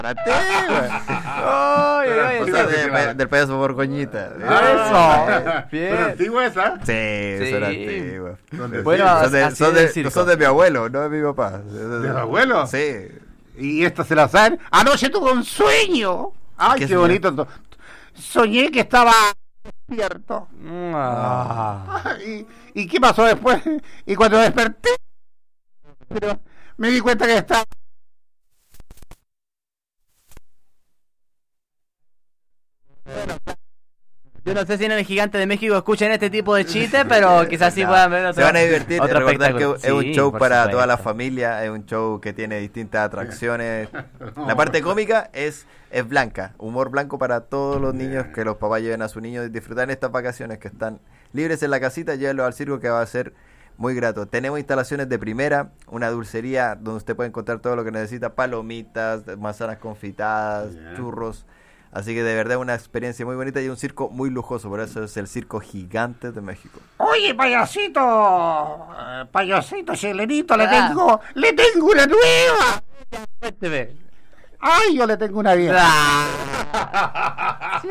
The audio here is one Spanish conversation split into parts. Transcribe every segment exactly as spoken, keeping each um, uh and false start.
Para ti, güey. Ay, ay, Pero esa antigua, de- sí, del payaso Borgoñita. Ah, Eso. Bien. ¿Pero antigua esa? Sí, Sí. eso era antiguo. ¿Dónde? Bueno, Sí. son de, así son del de- circo. son de mi abuelo, no de mi papá. ¿De tu abuelo? Sí. ¿Y esta se la saben? Anoche tuve un sueño. Ay, ¿Qué qué, sueño? bonito. Soñé que estaba despierto. Ah. ¿Y, ¿Y qué pasó después? Y cuando desperté, pero me di cuenta que estaba... Yo no sé si en el Gigante de México escuchan este tipo de chistes, pero quizás sí No, puedan ver otro, se van a divertir. otro Recordar que espectáculo. es un Sí, show por para toda la supuesto. familia, es un show que tiene distintas atracciones. La parte cómica es, es blanca, humor blanco para todos los niños, que los papás lleven a sus niños y disfrutar estas vacaciones que están libres en la casita, llévenlos al circo, que va a ser muy grato. Tenemos instalaciones de primera, una dulcería donde usted puede encontrar todo lo que necesita, palomitas, manzanas confitadas, Yeah. churros. Así que de verdad es una experiencia muy bonita y un circo muy lujoso, por eso es el Circo Gigante de México. Oye, payasito, eh, payasito, chelerito, le Ah. tengo, le tengo una nueva. Cuénteme. Ay, yo le tengo una vieja. Ah.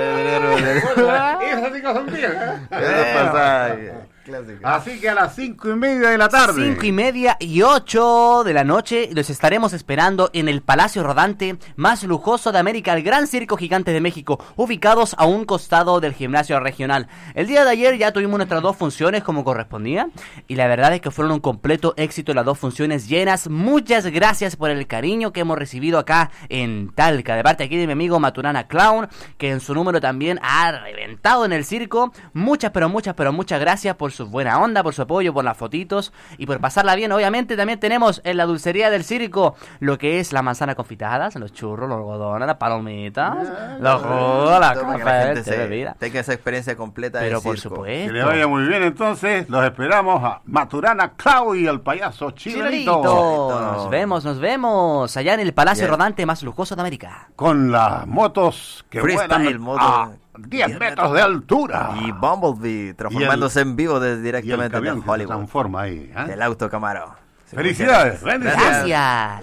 Esas sí que son viejas. Eso pasa, eh, clásico. Así que a las cinco y media de la tarde. Cinco y media y ocho de la noche los estaremos esperando en el Palacio Rodante más lujoso de América, el Gran Circo Gigante de México, ubicados a un costado del gimnasio regional. El día de ayer ya tuvimos nuestras dos funciones como correspondía y la verdad es que fueron un completo éxito las dos funciones llenas. Muchas gracias por el cariño que hemos recibido acá en Talca, de parte aquí de mi amigo Maturana Clown, que en su número también ha reventado en el circo. Muchas, pero muchas, pero muchas gracias por su buena onda, por su apoyo, por las fotitos y por pasarla bien. Obviamente también tenemos en la dulcería del circo lo que es la manzana confitadas, los churros, los algodones, las palomitas, los jugos, la Todo para que la gente café, se bebida. tenga esa experiencia completa Pero del por circo. Que le supuesto. vaya muy bien entonces, los esperamos a Maturana Clau y al payaso Chilerito. Chilerito. Nos vemos, nos vemos allá en el Palacio Bien. Rodante más lujoso de América. Con las motos que Freestyle, vuelan moto. a diez metros de altura. Y Bumblebee transformándose en vivo desde Y el directamente de camión que se Hollywood. transforma ahí. ¿eh? El auto Camaro. Felicidades, bendiciones. Gracias.